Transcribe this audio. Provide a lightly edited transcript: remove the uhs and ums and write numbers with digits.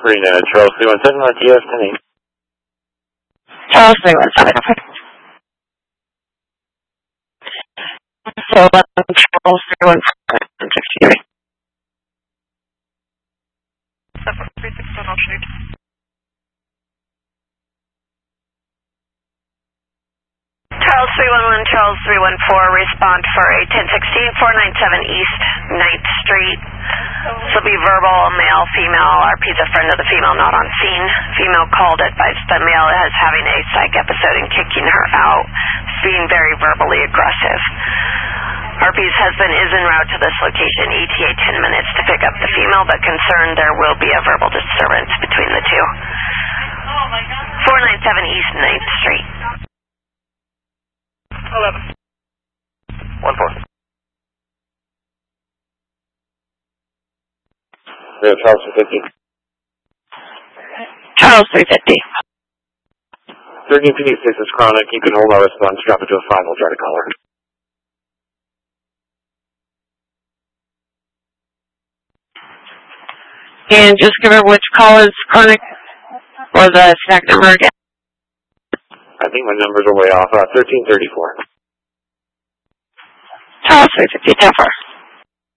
Green, Charles 317, TS 10. Charles 317, okay. So 11 Charles 317, 63. 736 I'll shoot. Charles 311, Charles 314, respond for a 1016, 497 East 9th Street. This will be verbal, male, female. RP is a friend of the female, not on scene. Female called, advised the male is having a psych episode and kicking her out, being very verbally aggressive. RP's husband is en route to this location, ETA 10 minutes to pick up the female, but concerned there will be a verbal disturbance between the two. 497 East 9th Street. 11. 1-4. Yeah, Charles 350. Charles 350. 13 Phoenix 6 is chronic. You can hold our response, drop it to a 5, we'll try to call her. And just give her which call is chronic, or the snack number again. I think my numbers are way off. 1334. Charles 350, 10-4.